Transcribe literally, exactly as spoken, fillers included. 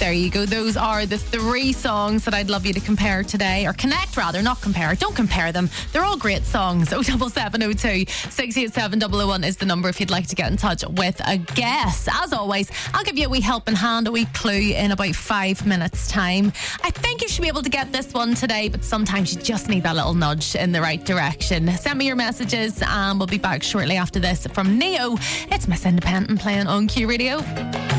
There you go. Those are the three songs that I'd love you to compare today, or connect rather, not compare. Don't compare them. They're all great songs. oh seven seven oh two, six eight seven oh oh one is the number if you'd like to get in touch with a guess. As always, I'll give you a wee helping hand, a wee clue in about five minutes time. I think you should be able to get this one today, but sometimes you just need that little nudge in the right direction. Send me your messages and we'll be back shortly after this from Neo. It's Miss Independent playing on Q Radio.